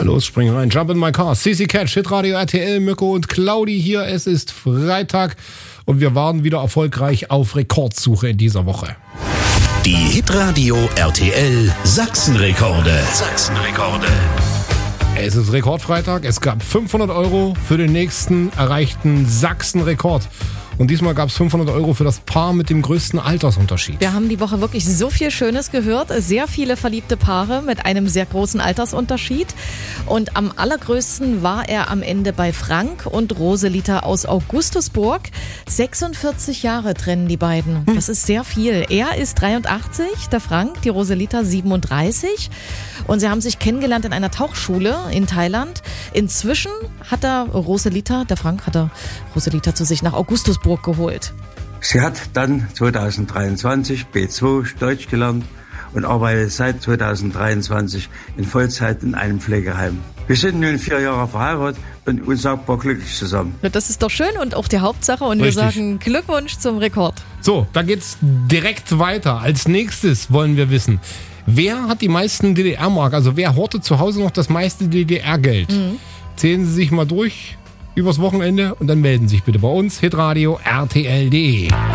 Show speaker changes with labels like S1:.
S1: Na los, spring rein. Jump in my car. CC Catch, Hitradio RTL, Mirko und Claudi hier. Es ist Freitag und wir waren wieder erfolgreich auf Rekordsuche in dieser Woche.
S2: Die Hitradio RTL Sachsenrekorde.
S1: Es ist Rekordfreitag. Es gab 500 € für den nächsten erreichten Sachsenrekord. Und diesmal gab es 500 € für das Paar mit dem größten Altersunterschied.
S3: Wir haben die Woche wirklich so viel Schönes gehört. Sehr viele verliebte Paare mit einem sehr großen Altersunterschied. Und am allergrößten war er am Ende bei Frank und Roselita aus Augustusburg. 46 Jahre trennen die beiden. Das ist sehr viel. Er ist 83, der Frank, die Roselita 37. Und sie haben sich kennengelernt in einer Tauchschule in Thailand. Inzwischen hat der Frank hat Roselita zu sich nach Augustusburg geholt.
S4: Sie hat dann 2023 B2 Deutsch gelernt und arbeitet seit 2023 in Vollzeit in einem Pflegeheim. Wir sind nun 4 Jahre verheiratet und unsagbar glücklich zusammen.
S3: Das ist doch schön und auch die Hauptsache. Und wir sagen Glückwunsch zum Rekord.
S1: So, da geht's direkt weiter. Als nächstes wollen wir wissen, wer hat die meisten DDR-Mark? Also wer hortet zu Hause noch das meiste DDR-Geld? Zählen Sie sich mal durch übers Wochenende und dann melden Sie sich bitte bei uns. Hitradio RTL.de